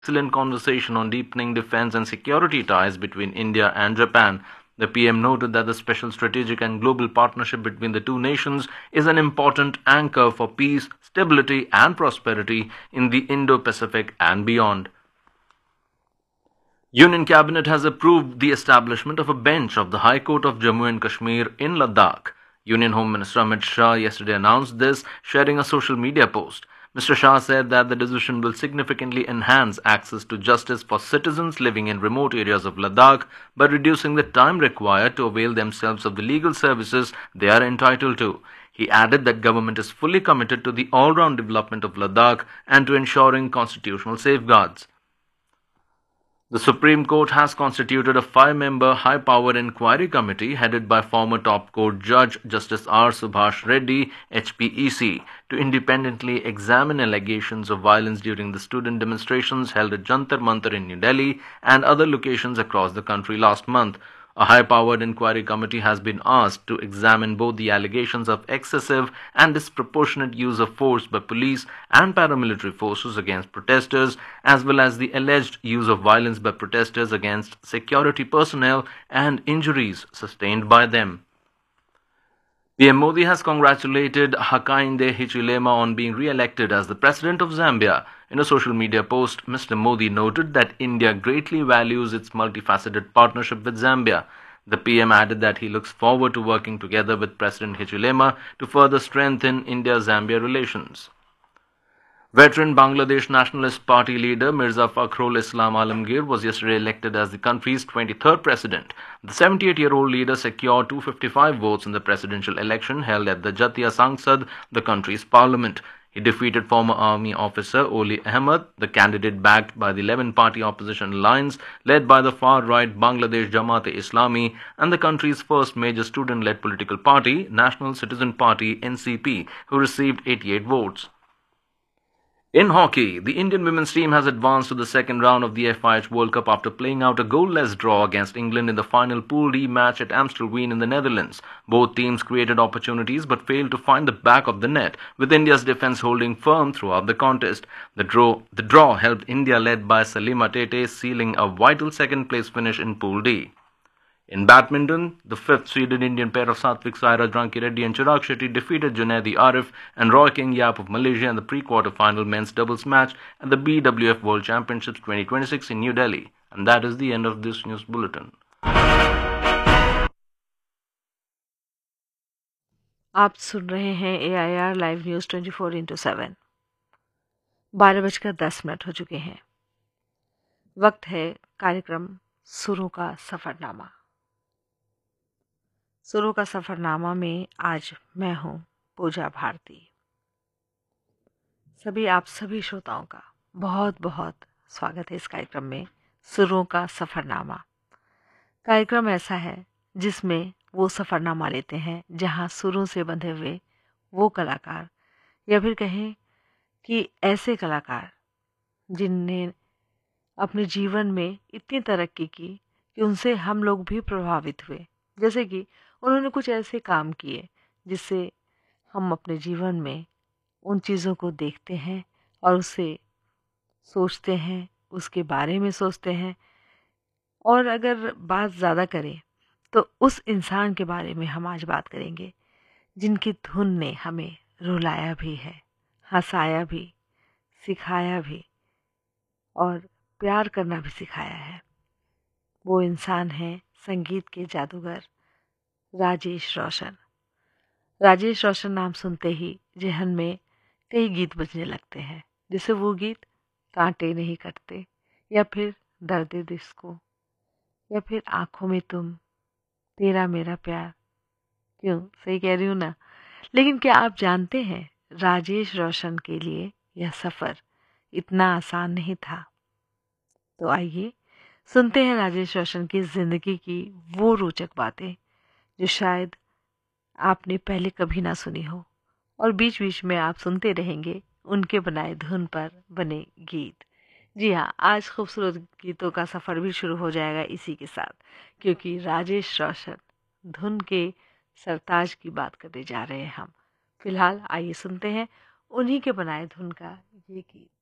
excellent conversation on deepening defense and security ties between India and Japan. The PM noted that the special strategic and global partnership between the two nations is an important anchor for peace, stability, and prosperity in the Indo Pacific and beyond. Union Cabinet has approved the establishment of a bench of the High Court of Jammu and Kashmir in Ladakh. Union Home Minister Amit Shah yesterday announced this, sharing a social media post. Mr. Shah said that the decision will significantly enhance access to justice for citizens living in remote areas of Ladakh by reducing the time required to avail themselves of the legal services they are entitled to. He added that government is fully committed to the all-round development of Ladakh and to ensuring constitutional safeguards. The Supreme Court has constituted a five-member high-powered inquiry committee headed by former top court judge Justice R. Subhash Reddy, HPEC, to independently examine allegations of violence during the student demonstrations held at Jantar Mantar in New Delhi and other locations across the country last month. A high-powered inquiry committee has been asked to examine both the allegations of excessive and disproportionate use of force by police and paramilitary forces against protesters, as well as the alleged use of violence by protesters against security personnel and injuries sustained by them. PM Modi has congratulated Hakainde Hichilema on being re-elected as the President of Zambia. In a social media post, Mr. Modi noted that India greatly values its multifaceted partnership with Zambia. The PM added that he looks forward to working together with President Hichilema to further strengthen India-Zambia relations. Veteran Bangladesh Nationalist Party leader Mirza Fakhrul Islam Alamgir was yesterday elected as the country's 23rd president. The 78-year-old leader secured 255 votes in the presidential election held at the Jatiya Sangsad, the country's parliament. He defeated former army officer Oli Ahmed, the candidate backed by the 11-party opposition alliance led by the far-right Bangladesh Jamaat-e-Islami, and the country's first major student-led political party, National Citizen Party (NCP), who received 88 votes. In hockey, the Indian women's team has advanced to the second round of the FIH World Cup after playing out a goalless draw against England in the final Pool D match at Amstelveen in the Netherlands. Both teams created opportunities but failed to find the back of the net, with India's defence holding firm throughout the contest. The draw helped India, led by Salima Tete, sealing a vital second-place finish in Pool D. In badminton, the fifth seeded Indian pair of Satvik Sairaj Rankireddy and Chirag Shetty defeated Junaidi Arif and Roy King Yap of Malaysia in the pre-quarter-final men's doubles match at the BWF World Championships 2026 in New Delhi. And that is the end of this news bulletin. आप सुन रहे हैं AIR live news 24/7। 12:10 हो चुके हैं। वक्त है कार्यक्रम सुरों का सफ़रनामा। सुरों का सफ़रनामा में आज मैं हूँ पूजा भारती। आप सभी श्रोताओं का बहुत बहुत स्वागत है इस कार्यक्रम में, सुरों का सफ़रनामा। कार्यक्रम ऐसा है जिसमें वो सफ़रनामा लेते हैं जहाँ सुरों से बंधे हुए वो कलाकार, या फिर कहें कि ऐसे कलाकार जिनने अपने जीवन में इतनी तरक्की की कि उनसे हम लोग भी प्रभावित हुए। जैसे कि उन्होंने कुछ ऐसे काम किए जिससे हम अपने जीवन में उन चीज़ों को देखते हैं और उसे सोचते हैं, उसके बारे में सोचते हैं, और अगर बात ज़्यादा करें तो उस इंसान के बारे में हम आज बात करेंगे जिनकी धुन ने हमें रुलाया भी है, हंसाया भी, सिखाया भी और प्यार करना भी सिखाया है। वो इंसान है संगीत के जादूगर राजेश रोशन। राजेश रोशन नाम सुनते ही जहन में कई गीत बजने लगते हैं, जैसे वो गीत कांटे नहीं कटते, या फिर दर्द डिस्को, या फिर आँखों में तुम, तेरा मेरा प्यार। क्यों, सही कह रही हूँ ना? लेकिन क्या आप जानते हैं राजेश रोशन के लिए यह सफ़र इतना आसान नहीं था। तो आइए सुनते हैं राजेश रोशन की ज़िंदगी की वो रोचक बातें जो शायद आपने पहले कभी ना सुनी हो, और बीच बीच में आप सुनते रहेंगे उनके बनाए धुन पर बने गीत। जी हाँ, आज खूबसूरत गीतों का सफ़र भी शुरू हो जाएगा इसी के साथ, क्योंकि राजेश रोशन धुन के सरताज की बात करने जा रहे हैं हम। फिलहाल आइए सुनते हैं उन्हीं के बनाए धुन का ये गीत।